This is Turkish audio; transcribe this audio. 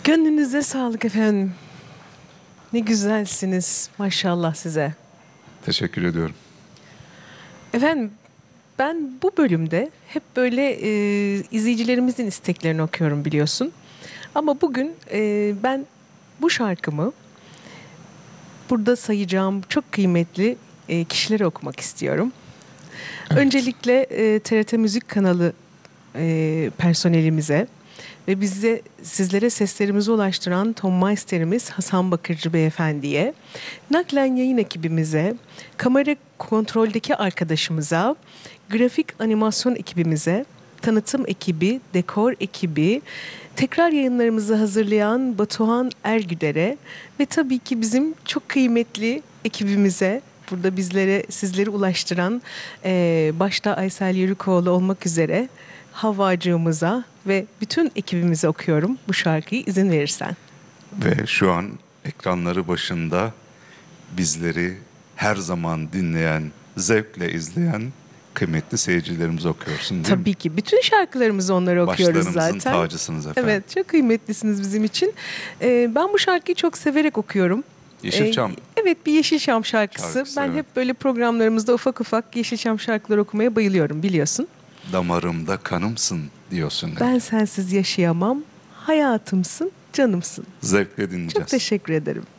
Gönlünüze sağlık efendim. Ne güzelsiniz. Maşallah size. Teşekkür ediyorum. Efendim ben bu bölümde hep böyle izleyicilerimizin isteklerini okuyorum biliyorsun. Ama bugün ben bu şarkımı burada sayacağım çok kıymetli kişilere okumak istiyorum. Evet. Öncelikle TRT Müzik kanalı personelimize ve bize sizlere seslerimizi ulaştıran Ton Meister'imiz Hasan Bakırcı Beyefendi'ye, naklen yayın ekibimize, kamera kontroldeki arkadaşımıza, grafik animasyon ekibimize, tanıtım ekibi, dekor ekibi, tekrar yayınlarımızı hazırlayan Batuhan Ergüder'e ve tabii ki bizim çok kıymetli ekibimize, burada sizleri ulaştıran başta Aysel Yörükoğlu olmak üzere Havvacığımıza ve bütün ekibimize okuyorum bu şarkıyı izin verirsen. Ve şu an ekranları başında bizleri her zaman dinleyen, zevkle izleyen kıymetli seyircilerimizi okuyorsun değil mi? Tabii ki bütün şarkılarımızı onlara okuyoruz zaten. Başlarımızın tacısınız efendim. Evet, çok kıymetlisiniz bizim için. Ben bu şarkıyı çok severek okuyorum. Yeşilçam. Evet, bir Yeşilçam şarkısı. Ben Evet. hep böyle programlarımızda ufak ufak Yeşilçam şarkılar okumaya bayılıyorum biliyorsun. Damarımda kanımsın diyorsun. Ben Yani. sensiz yaşayamam, hayatımsın, canımsın. Zevkle dinleyeceğiz. Çok teşekkür ederim.